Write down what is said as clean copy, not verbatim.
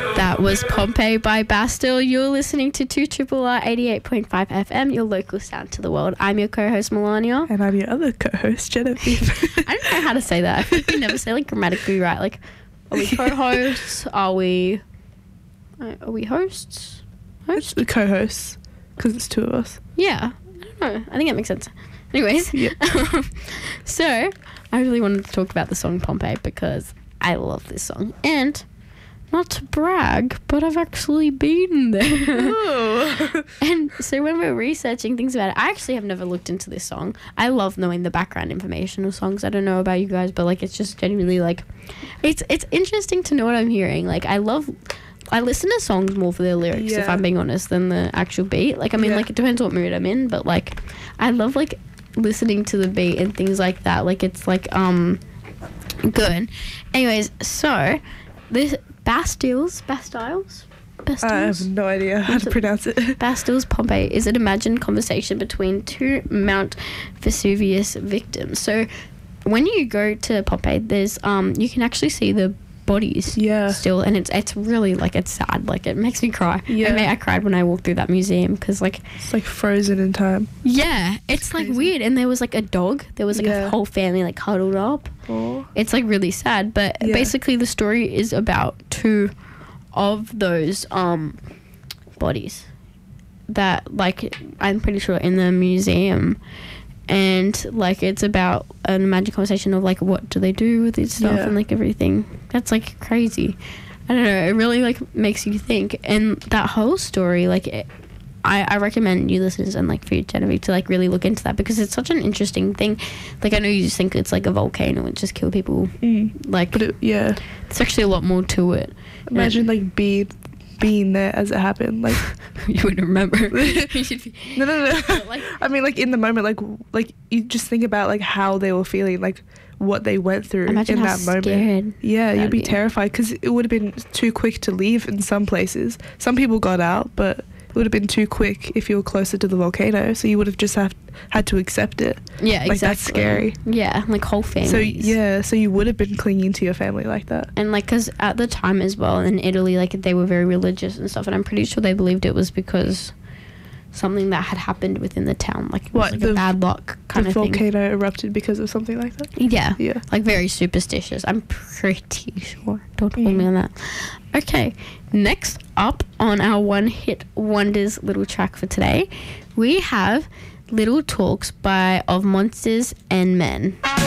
That was Pompeii by Bastille. You're listening to 2RRR 88.5 FM, your local sound to the world. I'm your co-host, Melania. And I'm your other co-host, Genevieve. I don't know how to say that. I think we never say, like, grammatically right. Like, are we co-hosts? Are we hosts? It's the co-hosts, because it's two of us. Yeah. I don't know. I think that makes sense. Anyways. Yeah. So, I really wanted to talk about the song Pompeii because I love this song. And not to brag, but I've actually been there. Oh. And so when we're researching things about it, I actually have never looked into this song. I love knowing the background information of songs. I don't know about you guys, but like it's just genuinely like it's interesting to know what I'm hearing. Like I listen to songs more for their lyrics, if I'm being honest, than the actual beat. Like I mean, like it depends what mood I'm in, but like I love like listening to the beat and things like that. Like it's like good. Anyways, so this Bastille's I have no idea how to pronounce it. Bastille's Pompeii is an imagined conversation between two Mount Vesuvius victims. So when you go to Pompeii, there's you can actually see the bodies still, and it's really like it's sad. Like it makes me cry. I cried when I walked through that museum because like it's like frozen in time. Yeah, it's like weird. And there was like a dog. There was like a whole family like cuddled up. Oh. It's like really sad. But basically the story is about two of those bodies that like I'm pretty sure in the museum. And like it's about an imagined conversation of like what do they do with this stuff and like everything. That's like crazy. I don't know, it really like makes you think. And that whole story, like I recommend you listeners and like for you, Genevieve, to like really look into that because it's such an interesting thing. Like I know you just think it's like a volcano and just kill people. Like but there's actually a lot more to it. Imagine like being there as it happened, like you wouldn't remember. No. Like, I mean, like in the moment, like you just think about like how they were feeling, like what they went through in that moment. Yeah, you'd be terrified because it would have been too quick to leave in some places. Some people got out, but it would have been too quick if you were closer to the volcano. So you would have just had to accept it. Yeah, like, exactly. That's scary. Yeah, like whole families. So you would have been clinging to your family like that. And like, because at the time as well in Italy, like they were very religious and stuff, and I'm pretty sure they believed it was because something that had happened within the town, like it was like a bad luck kind of thing. The volcano erupted because of something like that? Yeah, like very superstitious. I'm pretty sure. Don't hold me on that. Okay, next up on our One Hit Wonders little track for today, we have Little Talks by Of Monsters and Men.